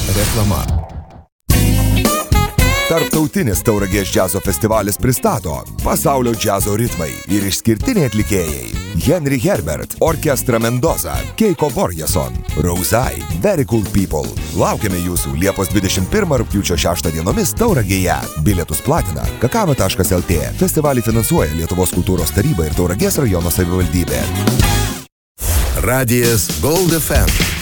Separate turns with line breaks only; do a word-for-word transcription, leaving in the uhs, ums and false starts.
Reklama. Tarptautinis Tauragės džiazo festivalis pristato pasaulio džiazo ritmai ir išskirtiniai atlikėjai. Henry Herbert, Orkestra Mendoza, Keiko Borjason, Rozai, Very Cool People. Laukiame jūsų Liepos dvidešimt pirmą rugpjūčio šeštą dienomis Tauragėje. Bilietus platina kakava taškas el tė. Festivalį finansuoja Lietuvos kultūros taryba ir Tauragės rajono savivaldybė. Radijas Gold ef em.